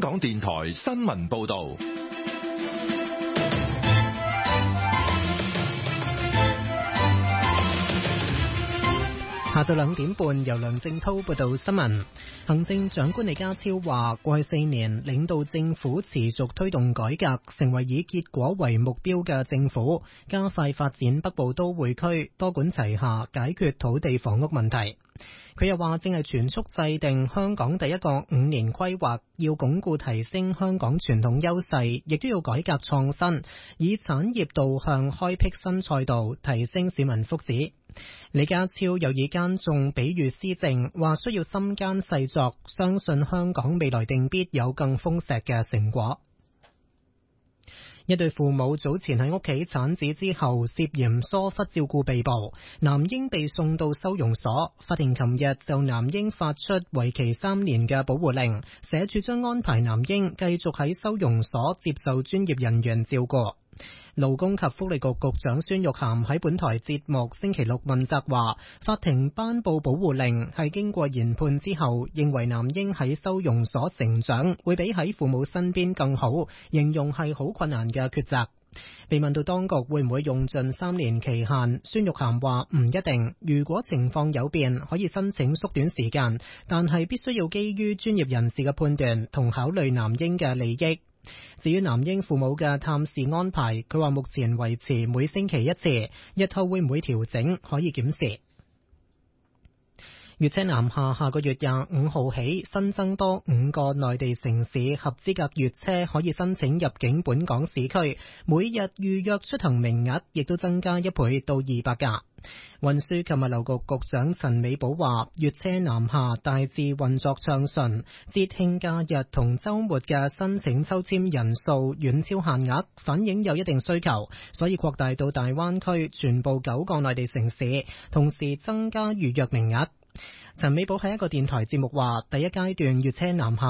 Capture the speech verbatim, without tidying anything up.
港電台新聞報道。 下晝兩點半，由梁正濤報道新聞。行政長官李家超話，過去四年領導政府持續推動改革，成為以結果為目標嘅政府，加快發展北部都會區，多管齊下解決土地房屋問題。佢又話，正係全速制定香港第一個五年規劃，要鞏固提升香港傳統優勢，亦都要改革創新，以產業導向開闢新賽道，提升市民福祉。李家超又以耕種比喻施政，話需要深耕細作，相信香港未來定必有更豐碩嘅成果。一對父母早前喺屋企產子之後涉嫌疏忽照顧被捕，男嬰被送到收容所。法庭琴日就男嬰發出為期三年嘅保護令，社署將安排男嬰繼續喺收容所接受專業人員照顧。勞工及福利局局長孫玉菡喺本台節目星期六問責話，法庭頒布保護令係經過研判之後，認為男嬰喺收容所成長會比喺父母身邊更好，形容係好困難嘅抉擇。被問到當局會唔會用盡三年期限，孫玉菡話唔一定，如果情況有變，可以申請縮短時間，但係必須要基於專業人士嘅判斷同考慮男嬰嘅利益。至於男嬰父母嘅探視安排，佢話目前維持每星期一次，日後會唔會調整可以檢視。粵車南下下個月廿五號起新增多五個內地城市合資格粵車可以申請入境本港市區，每日預約出行名額亦都增加一倍到二百架。運輸及物流局局長陳美寶話，粵車南下大致運作暢順，節慶假日同週末嘅申請抽籤人數遠超限額，反映有一定需求，所以擴大到大灣區全部九個內地城市，同時增加預約名額。陳美寶喺一個電台節目話，第一階段粵車南下